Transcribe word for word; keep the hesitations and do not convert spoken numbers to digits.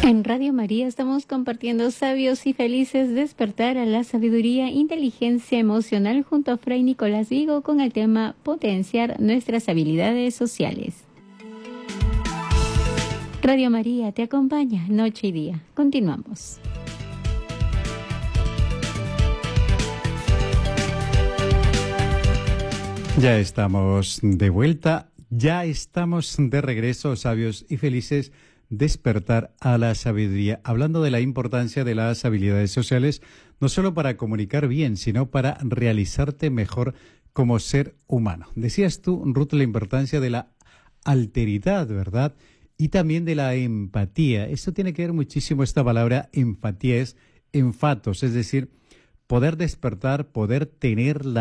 En Radio María estamos compartiendo Sabios y Felices, despertar a la sabiduría, inteligencia emocional junto a Fray Nicolás Vigo con el tema potenciar nuestras habilidades sociales. Radio María te acompaña noche y día. Continuamos. Ya estamos de vuelta, ya estamos de regreso, sabios y felices, despertar a la sabiduría, hablando de la importancia de las habilidades sociales, no solo para comunicar bien, sino para realizarte mejor como ser humano. Decías tú, Ruth, la importancia de la alteridad, ¿verdad? Y también de la empatía. Esto tiene que ver muchísimo, esta palabra empatía es enfatos, es decir, poder despertar, poder tener la